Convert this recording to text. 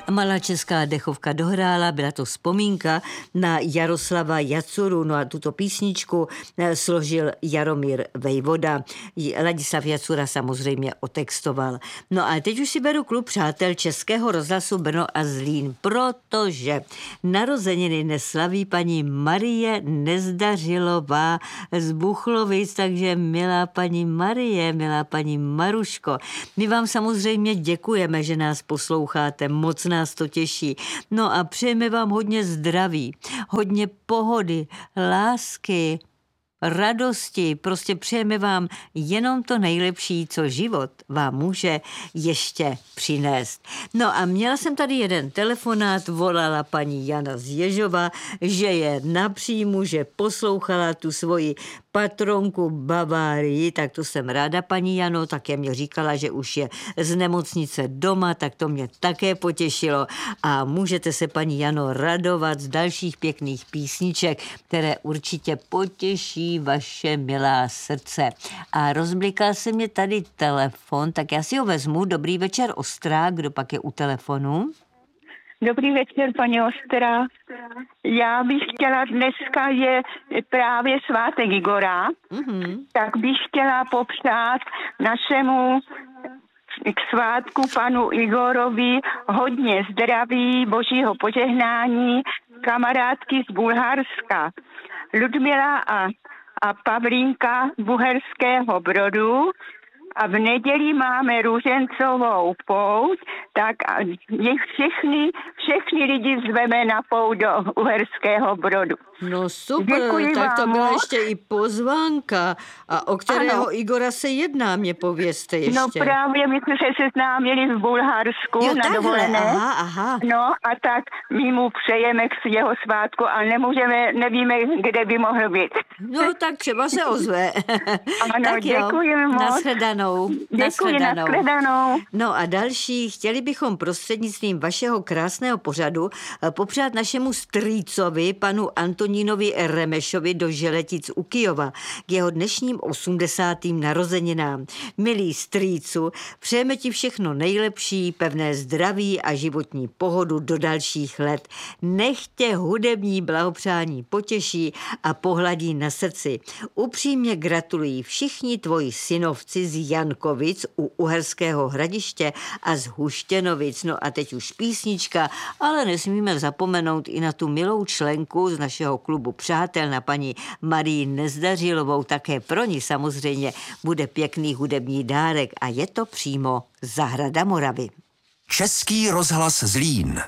Malá česká dechovka dohrála, byla to vzpomínka na Jaroslava Jacuru, no a tuto písničku složil Jaromír Vejvoda. Ladislav Jacura samozřejmě otextoval. No a teď už si beru klub přátel Českého rozhlasu Brno a Zlín, protože narozeniny neslaví paní Marie Nezdařilová z Buchlovic, takže milá paní Marie, milá paní Maruško, my vám samozřejmě děkujeme, že nás posloucháte, moc nás to těší. No a přejeme vám hodně zdraví, hodně pohody, lásky, radosti, prostě přejeme vám jenom to nejlepší, co život vám může ještě přinést. No a měla jsem tady jeden telefonát, volala paní Jana z Ježova, že je na příjmu, že poslouchala tu svoji patronku Bavárii, tak to jsem ráda, paní Jano, také mě říkala, že už je z nemocnice doma, tak to mě také potěšilo a můžete se, paní Jano, radovat z dalších pěkných písniček, které určitě potěší vaše milá srdce. A rozblikal se mě tady telefon, tak já si ho vezmu. Dobrý večer, Ostrá, kdo pak je u telefonu? Dobrý večer, paní Ostrá. Já bych chtěla, dneska je právě svátek Igora, tak bych chtěla popřát našemu k svátku panu Igorovi hodně zdraví, božího požehnání, kamarádky z Bulharska. Ludmila a Pavlínka z Buherského Brodu a v neděli máme růžencovou pouť, tak všechny lidi zveme na pouť do Uherského Brodu. No super, Děkuji tak to vám byla moc. ještě i pozvánka. A o kterého Ano. Igora se jedná, mě povězte ještě. No právě my jsme se seznámili v Bulharsku Jo, na takhle, dovolené. aha. No a tak my mu přejeme k jeho svátku a nevíme, kde by mohl být. No tak třeba se ozve. Ano, Tak jo, děkuji moc. Nashledanou. Děkuji, nashledanou. No a další, chtěli bychom prostřednictvím vašeho krásného pořadu popřát našemu strýcovi, panu Antonínovi Remešovi do Želetic u Kyjova k jeho dnešním 80. narozeninám. Milý strýcu, přejeme ti všechno nejlepší, pevné zdraví a životní pohodu do dalších let. Nech tě hudební blahopřání potěší a pohladí na srdci. Upřímně gratulují všichni tvoji synovci z Jankovic u Uherského Hradiště a z Huštěnovic. No a teď už písnička, ale nesmíme zapomenout i na tu milou členku z našeho klubu přátel, na paní Marii Nezdařilovou. Také pro ní samozřejmě bude pěkný hudební dárek a je to přímo Zahrada Moravy. Český rozhlas Zlín.